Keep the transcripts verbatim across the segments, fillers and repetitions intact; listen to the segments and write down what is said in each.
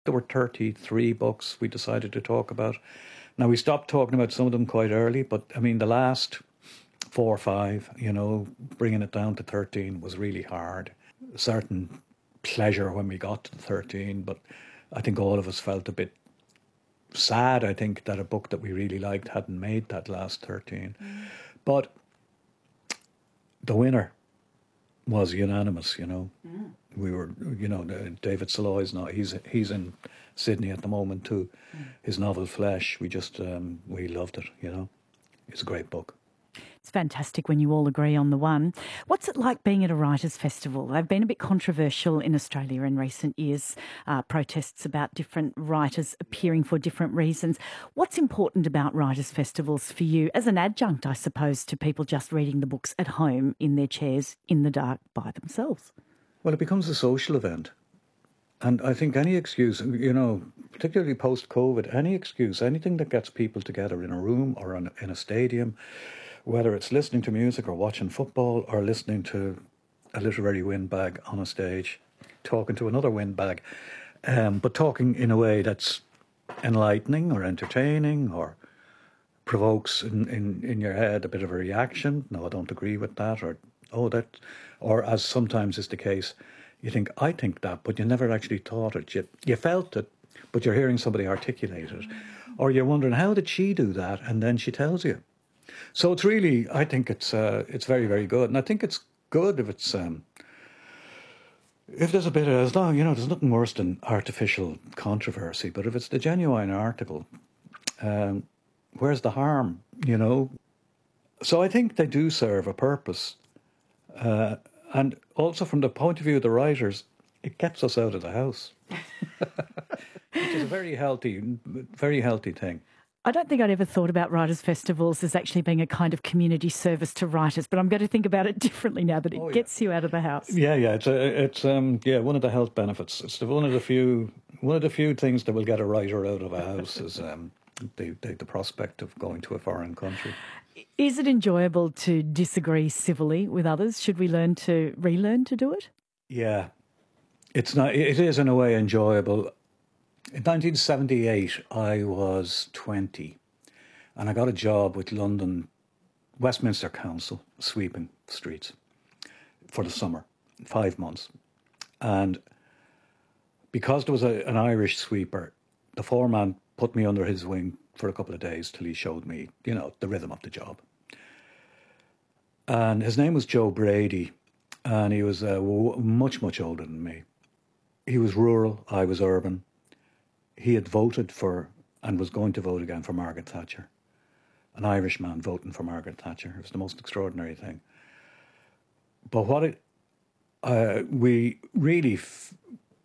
There were thirty-three books we decided to talk about. Now, we stopped talking about some of them quite early, but I mean, the last four or five, you know, bringing it down to thirteen was really hard. A certain pleasure when we got to thirteen, but I think all of us felt a bit sad, I think, that a book that we really liked hadn't made that last thirteen. Mm. But the winner was unanimous, you know. Mm. We were, you know, David Soloy's now, he's he's in Sydney at the moment too. Mm. His novel Flesh, we just, um, we loved it, you know. It's a great book. It's fantastic when you all agree on the one. What's it like being at a writers' festival? They've been a bit controversial in Australia in recent years, uh, protests about different writers appearing for different reasons. What's important about writers' festivals for you as an adjunct, I suppose, to people just reading the books at home in their chairs in the dark by themselves? Well, it becomes a social event. And I think any excuse, you know, particularly post-COVID, any excuse, anything that gets people together in a room or in a stadium, whether it's listening to music or watching football or listening to a literary windbag on a stage, talking to another windbag, um, but talking in a way that's enlightening or entertaining or provokes in, in, in your head a bit of a reaction. No, I don't agree with that. Or, oh, that, or as sometimes is the case, you think, I think that, but you never actually thought it. You, you felt it, but you're hearing somebody articulate it. Or you're wondering, how did she do that? And then she tells you. So it's really, I think it's uh, it's very, very good. And I think it's good if it's, um, if there's a bit of, as long, you know, there's nothing worse than artificial controversy, but if it's the genuine article, um, where's the harm, you know? So I think they do serve a purpose. Uh, and also from the point of view of the writers, it gets us out of the house, which is a very healthy, very healthy thing. I don't think I'd ever thought about writers' festivals as actually being a kind of community service to writers, but I'm going to think about it differently now that it oh, yeah. gets you out of the house. Yeah, yeah, it's a, it's um, yeah, one of the health benefits. It's the, one of the few, one of the few things that will get a writer out of a house is um, the, the the prospect of going to a foreign country. Is it enjoyable to disagree civilly with others? Should we learn to relearn to do it? Yeah, it's not. It is in a way enjoyable. In nineteen seventy-eight, I was twenty, and I got a job with London Westminster Council, sweeping streets for the summer, five months. And because there was a, an Irish sweeper, the foreman put me under his wing for a couple of days till he showed me, you know, the rhythm of the job. And his name was Joe Brady, and he was uh, w- much, much older than me. He was rural, I was urban. He had voted for, and was going to vote again for Margaret Thatcher. An Irish man voting for Margaret Thatcher. It was the most extraordinary thing. But what it, uh, we really f-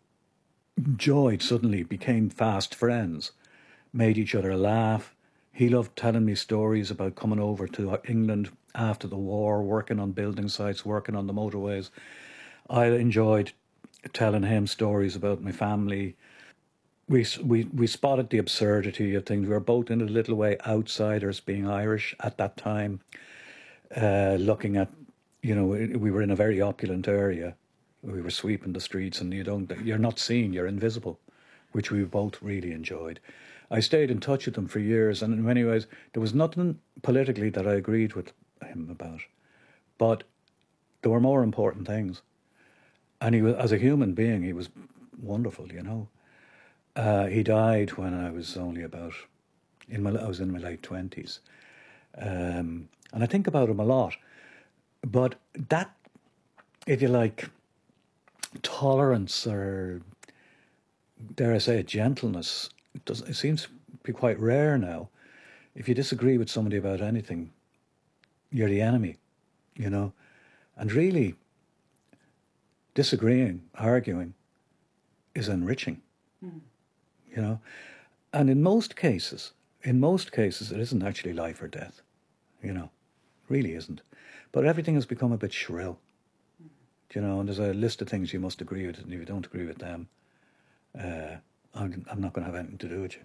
enjoyed suddenly, became fast friends, made each other laugh. He loved telling me stories about coming over to England after the war, working on building sites, working on the motorways. I enjoyed telling him stories about my family. We we we spotted the absurdity of things. We were both in a little way outsiders, being Irish at that time, uh, looking at, you know, we were in a very opulent area. We were sweeping the streets, and you don't, you're not seen, you're invisible, which we both really enjoyed. I stayed in touch with him for years, and in many ways, there was nothing politically that I agreed with him about, but there were more important things. And he was, as a human being, he was wonderful, you know. Uh, he died when I was only about, in my, I was in my late twenties. Um, and I think about him a lot. But that, if you like, tolerance or, dare I say it, gentleness, it, does, it seems to be quite rare now. If you disagree with somebody about anything, you're the enemy, you know. And really, disagreeing, arguing, is enriching. Mm. You know, and in most cases, in most cases, it isn't actually life or death, you know, really isn't. But everything has become a bit shrill, you know, and there's a list of things you must agree with, and if you don't agree with them, uh, I'm, I'm not going to have anything to do with you.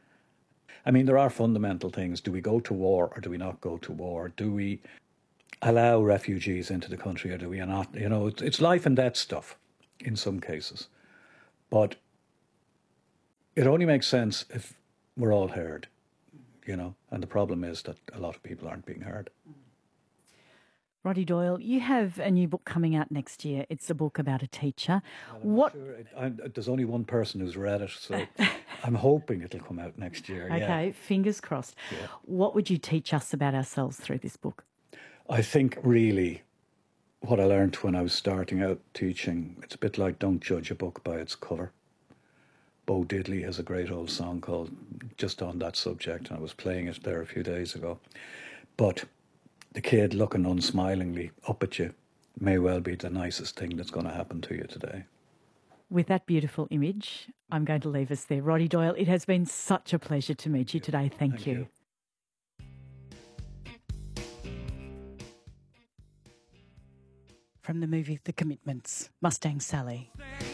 I mean, there are fundamental things. Do we go to war or do we not go to war? Do we allow refugees into the country or do we not? You know, it's, it's life and death stuff in some cases. But It only makes sense if we're all heard, you know, and the problem is that a lot of people aren't being heard. Roddy Doyle, you have a new book coming out next year. It's a book about a teacher. Well, I'm what? Sure it, I'm, there's only one person who's read it, so I'm hoping it'll come out next year. Okay, yeah. Fingers crossed. Yeah. What would you teach us about ourselves through this book? I think really what I learned when I was starting out teaching, it's a bit like don't judge a book by its cover. Bo Diddley has a great old song called just on that subject, and I was playing it there a few days ago. But the kid looking unsmilingly up at you may well be the nicest thing that's going to happen to you today. With that beautiful image, I'm going to leave us there. Roddy Doyle, it has been such a pleasure to meet you today. Thank, Thank you. you. From the movie The Commitments, Mustang Sally.